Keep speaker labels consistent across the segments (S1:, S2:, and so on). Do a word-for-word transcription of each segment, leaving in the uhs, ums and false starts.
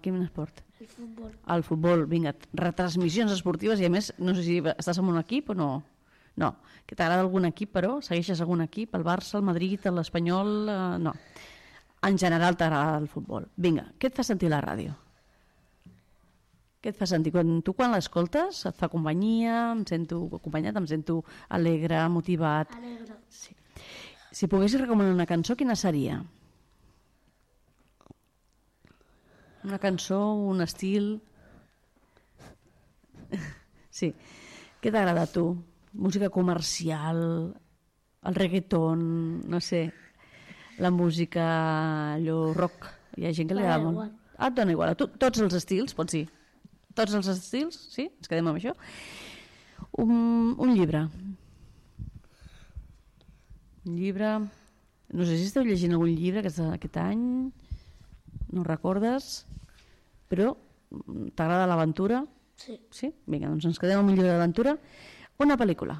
S1: quin esport?
S2: El futbol.
S1: El futbol, vinga, retransmissions esportives i a més, no sé si estàs en un equip o no. No, que t'agrada algun equip però? Segueixes algun equip? El Barça, el Madrid, l'Espanyol? Eh, no. En general t'agrada el futbol. Vinga, què et fa sentir la ràdio? Què et fa sentir? Quan, tu quan l'escoltes et fa companyia, em sento acompanyat, em sento alegre, motivat.
S2: Alegre.
S1: Sí. Si poguessis recomanar una cançó, quina seria? Una cançó, un estil... Sí. Què t'agrada a tu? Música comercial, el reggaeton, no sé, la música, allò, rock. Hi ha gent que li agrada molt. Ah, et dona igual. A tu, tots els estils, pots dir. Tots els estils, sí? Ens quedem amb això. Un, un llibre. Un llibre... No sé si esteu llegint algun llibre aquest, aquest any, no recordes, però t'agrada l'aventura?
S2: Sí.
S1: Sí? Vinga, doncs ens quedem amb un llibre d'aventura. Una pel·lícula.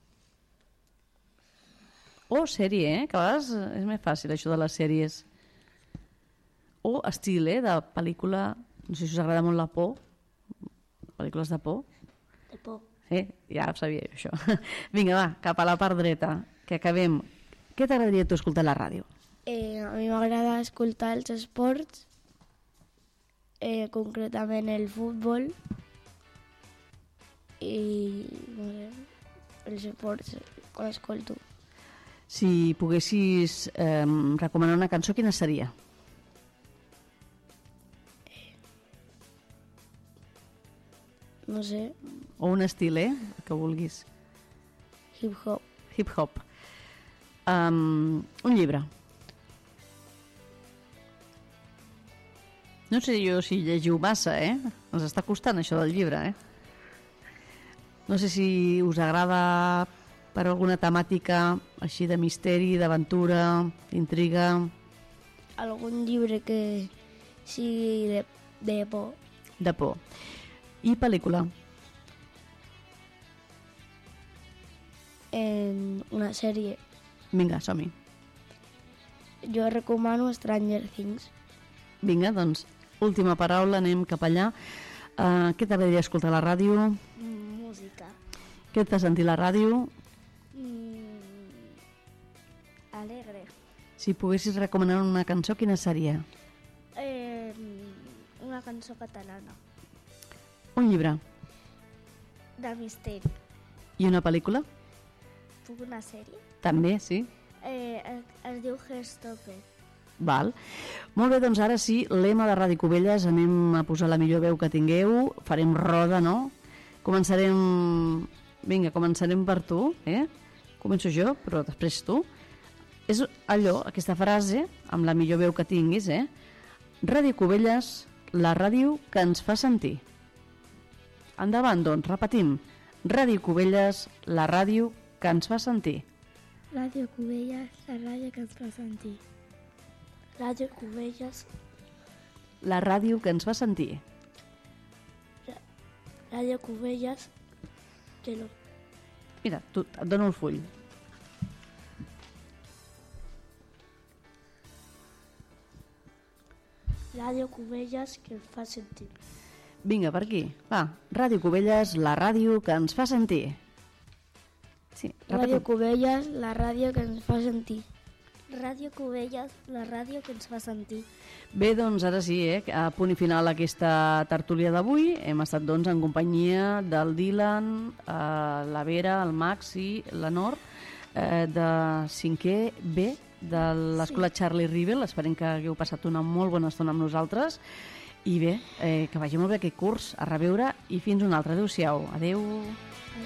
S1: O sèrie, eh? Que a vegades és més fàcil això de les sèries. O estil, eh? De pel·lícula... No sé si us agrada molt la por. Pel·lícules de por.
S2: De por.
S1: Sí, ja ho sabia jo, això. Vinga, va, cap a la part dreta, que acabem. Què t'agradaria a tu escoltar a la ràdio?
S2: Eh, a mi m'agrada escoltar els esports, eh, concretament el futbol i no sé, els esports quan escolto.
S1: Si poguessis eh, recomanar una cançó, quina seria?
S2: No sé,
S1: O un estil, eh? El que vulguis.
S2: hip-hop.
S1: Hip-hop. Um, un llibre. No sé jo si llegiu massa, eh? Ens està costant això del llibre, eh? No sé si us agrada per alguna temàtica així de misteri, d'aventura, d'intriga.
S2: Algun llibre que sigui de, de por.
S1: De por. I pel·lícula.
S2: En una sèrie.
S1: Vinga, som-hi.
S2: Jo recomano Stranger Things.
S1: Vinga, doncs, última paraula, anem cap allà. Uh, què t'agradaria escoltar a la ràdio?
S2: Música.
S1: Què et fa sentir la ràdio?
S2: Mm, alegre.
S1: Si poguessis recomanar una cançó, quina seria?
S2: Eh, una cançó catalana.
S1: Un llibre.
S2: De misteri.
S1: I una pel·lícula?
S2: Puc una sèrie?
S1: També, sí.
S2: Eh, es, es diu Heartstopper.
S1: Val. Molt bé, doncs ara sí, lema de Ràdio Cubelles, anem a posar la millor veu que tingueu, farem roda, no? Començarem... Vinga, començarem per tu, eh? Començo jo, però després tu. És allò, aquesta frase, amb la millor veu que tinguis, eh? Ràdio Cubelles, la ràdio que ens fa sentir. Endavant, doncs, repetim. Ràdio Cubelles, la ràdio que ens fa sentir.
S2: Ràdio Cubelles, la ràdio que ens fa sentir. Ràdio Cubelles,
S1: La ràdio que ens fa sentir.
S2: Ràdio Cubelles, que no.
S1: Mira, tu, et dono el full.
S2: Ràdio Cubelles que ens fa sentir.
S1: Vinga, per aquí. Va, Ràdio Cubelles, la ràdio que ens fa sentir. Sí,
S2: Ràdio
S1: repetim.
S2: Cubelles, la ràdio que ens fa sentir. Ràdio Cubelles, la ràdio que ens fa sentir.
S1: Bé, doncs ara sí, eh? A punt i final aquesta tertúlia d'avui. Hem estat doncs en companyia del Dylan, eh, la Vera, el Max i la Nor, eh, de cinquè B de l'escola sí. Charlie Rivel. Esperem que hagueu passat una molt bona estona amb nosaltres. I bé, eh, que vagi molt bé aquest curs, a reveure i fins una altra. Adéu-siau. Adéu.